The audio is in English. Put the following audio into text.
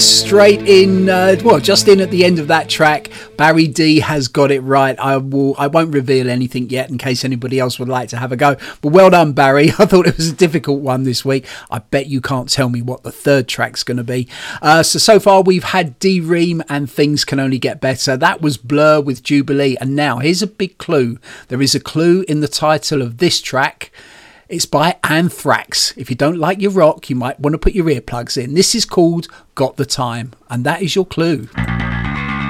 Straight in, just in at the end of that track, Barry D has got it right. I won't reveal anything yet in case anybody else would like to have a go. But well done, Barry. I thought it was a difficult one this week. I bet you can't tell me what the third track's going to be. So far we've had D-Ream and Things Can Only Get Better. That was Blur with Jubilee. And now here's a big clue. There is a clue in the title of this track. It's by Anthrax. If you don't like your rock, you might want to put your earplugs in. This is called Got the Time, and that is your clue.